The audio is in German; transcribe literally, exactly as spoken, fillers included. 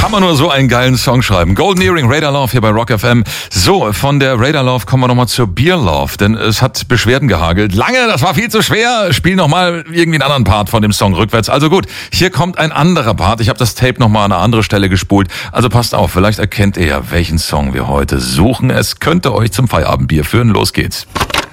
Kann man nur so einen geilen Song schreiben. Golden Earring, Radar Love hier bei Rock F M. So, von der Radar Love kommen wir nochmal zur Beer Love, denn es hat Beschwerden gehagelt. Lange, das war viel zu schwer. Spiel nochmal irgendwie einen anderen Part von dem Song rückwärts. Also gut, hier kommt ein anderer Part. Ich habe das Tape nochmal an eine andere Stelle gespult. Also passt auf, vielleicht erkennt ihr ja, welchen Song wir heute suchen. Es könnte euch zum Feierabendbier führen. Los geht's.